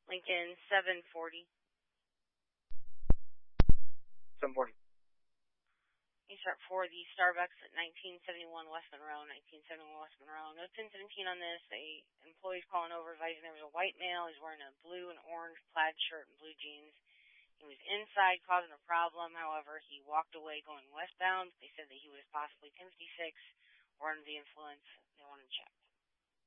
Lincoln 740. 740. You start for the Starbucks at 1971 West Monroe, 1971 West Monroe. No 1017 on this. Employee's calling over advising there was a white male. He's wearing a blue and orange plaid shirt and blue jeans. He was inside causing a problem. However, he walked away going westbound. They said that he was possibly 1056 or under the influence. They wanted to check.